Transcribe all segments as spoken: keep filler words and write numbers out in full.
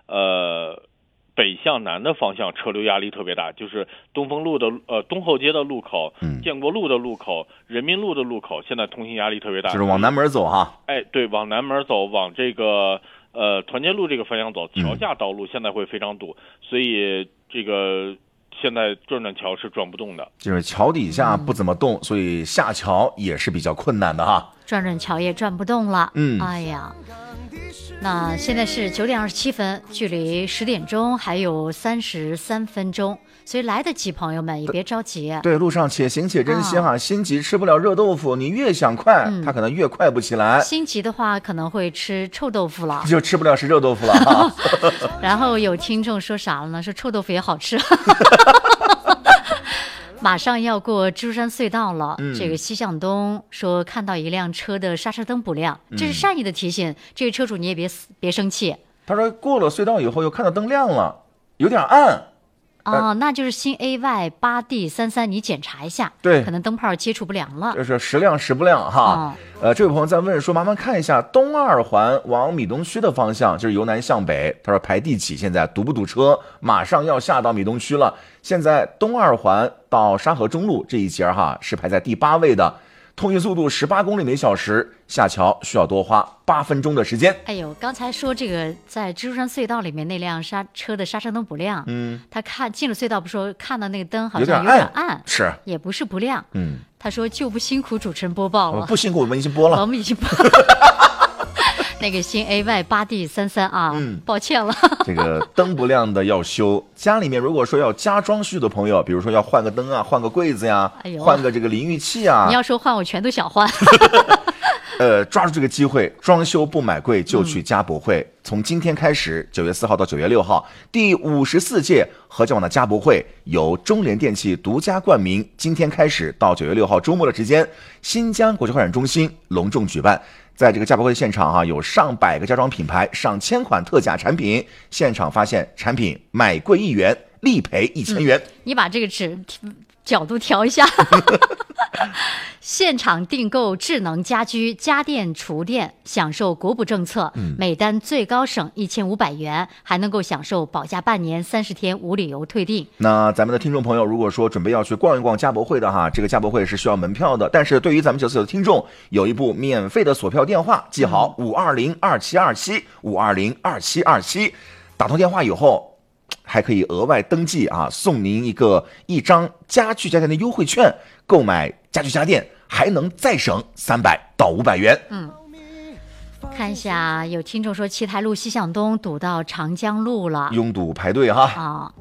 呃。北向南的方向车流压力特别大，就是东风路的呃东后街的路口、嗯、建国路的路口、人民路的路口，现在通行压力特别大， 就是往南门走哈。 哎，对，往南门走，往这个呃团结路这个方向走，桥下道路现在会非常堵，嗯、所以这个现在转转桥是转不动的， 就是桥底下不怎么动，嗯、所以下桥也是比较困难的哈。 转转桥也转不动了， 嗯， 哎呀。那现在是九点二十七分，距离十点钟还有三十三分钟，所以来得及，朋友们也别着急。 对，路上且行且珍惜哈，啊、心急吃不了热豆腐，你越想快，嗯、它可能越快不起来。 心急的话，可能会吃臭豆腐了， 就吃不了是热豆腐了哈。 然后有听众说啥了呢？说臭豆腐也好吃。马上要过蜘蛛山隧道了，嗯、这个西向东说看到一辆车的刹车灯不亮，这是善意的提醒，嗯、这个车主你也别别生气。 他说过了隧道以后又看到灯亮了，有点暗。 哦，呃、那就是新 A Y 八 D 三三，你检查一下， 对， 可能灯泡接触不良了， 这是时亮时不亮哈。哦、呃，这位朋友在问说，麻烦看一下东二环往米东区的方向，就是由南向北，他说排第几？现在堵不堵车？马上要下到米东区了。现在东二环到沙河中路这一节哈是排在第八位的。通行速度十八公里每小时，下桥需要多花八分钟的时间。 哎呦，刚才说这个在蜘蛛山隧道里面那辆刹车的刹车灯不亮，嗯，他看进了隧道，不说看到那个灯好像有点暗，暗是也不是不亮， 嗯， 他说就不辛苦主持人播报了， 不辛苦，我们已经播了， 我们已经播了。那个新 A Y 八 D 三三啊，嗯，抱歉了。 这个灯不亮的要修，家里面如果说要加装饰的朋友，比如说要换个灯啊，换个柜子呀，哎、换个这个淋浴器啊， 你要说换我全都想换。 呃，抓住这个机会，装修不买贵就去家博会。嗯、从今天开始，九月四号到九月六号，第五十四届合家网的家博会由中联电器独家冠名。今天开始到九月六号周末的时间，新疆国际会展中心隆重举办。在这个家博会现场哈、啊，有上百个家装品牌，上千款特价产品。现场发现产品买贵一元，立赔一千元。 嗯、你把这个纸角度调一下。现场订购智能家居、家电、厨电，享受国补政策，嗯、每单最高省一千五百元，还能够享受保价半年、三十天无理由退订。 那咱们的听众朋友，如果说准备要去逛一逛家博会的哈，这个家博会是需要门票的，但是对于咱们九四九的听众，有一部免费的锁票电话，记好五二零二七二七五二零二七二七，打通电话以后，还可以额外登记啊，送您一个一张家具家电的优惠券，购买家具家电还能再省三百到五百元。 嗯，看一下，有听众说七台路西向东堵到长江路了， 拥堵排队哈。 啊，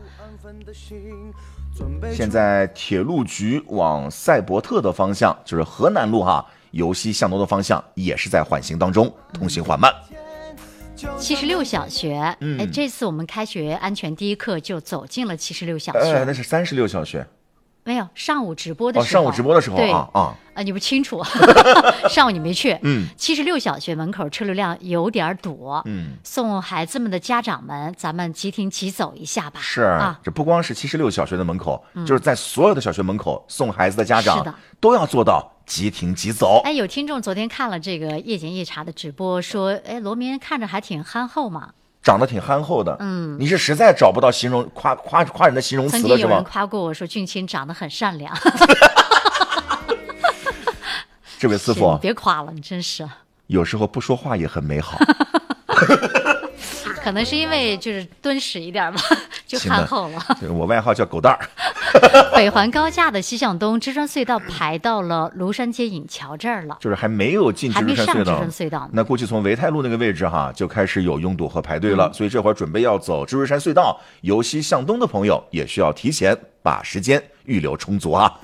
现在铁路局往赛博特的方向，就是河南路哈，由西向东的方向也是在缓行当中，通行缓慢。 七十六小学，嗯，哎，这次我们开学安全第一课就走进了七十六小学， 哎，那是三十六小学。 没有，上午直播的时候， 哦、上午直播的时候对啊啊啊，你不清楚，上午你没去。嗯，七十六小学门口车流量有点堵，嗯，送孩子们的家长们，咱们急停急走一下吧。 是啊，这不光是七十六小学的门口，嗯、就是在所有的小学门口送孩子的家长，都要做到急停急走。 哎，有听众昨天看了这个夜检夜查的直播，说，哎，罗明看着还挺憨厚嘛。 长得挺憨厚的，嗯，你是实在找不到形容夸夸夸人的形容词了，是吧？ 曾经有人夸过我说俊卿长得很善良。 这位师傅， 你别夸了，你真是。 有时候不说话也很美好。 可能是因为就是敦实一点吧，就憨厚了。 我外号叫狗蛋儿。 北环高架的西向东支川隧道排到了庐山街引桥这儿了， 就是还没有进支川隧道。 还没上支川隧道， 那估计从维泰路那个位置哈就开始有拥堵和排队了，嗯、所以这会儿准备要走支川隧道由西向东的朋友也需要提前把时间预留充足啊。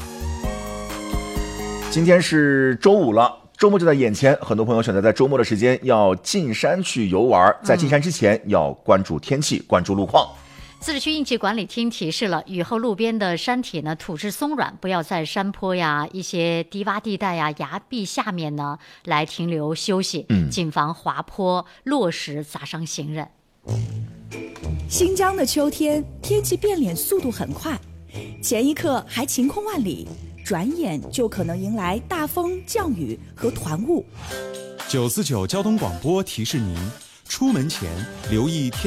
今天是周五了。周末就在眼前，很多朋友选择在周末的时间要进山去游玩，在进山之前要关注天气，关注路况。 自治区应急管理厅提示了，雨后路边的山体呢土质松软，不要在山坡呀、一些低洼地带呀、崖壁下面呢来停留休息，嗯，谨防滑坡、落石砸伤行人。 新疆的秋天天气变脸速度很快，前一刻还晴空万里，转眼就可能迎来大风、降雨和团雾。 九四九交通广播提示您，出门前留意天